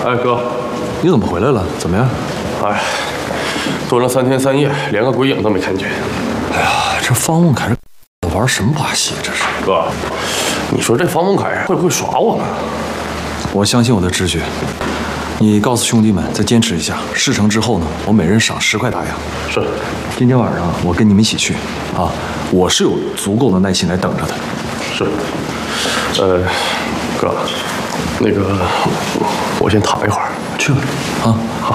哎，哥， 你怎么回来了？怎么样？ 哎，蹲了3天3夜，连个鬼影都没看见。 哎呀，这方孟凯这玩什么把戏？这是哥，你说这方孟凯会不会耍我们？ 我相信我的直觉。你告诉兄弟们再坚持一下，事成之后呢，我每人赏10块大洋。 是。 今天晚上我跟你们一起去啊，我是有足够的耐心来等着的。 是。哥，那个我先躺一会儿。 去吧。啊，好。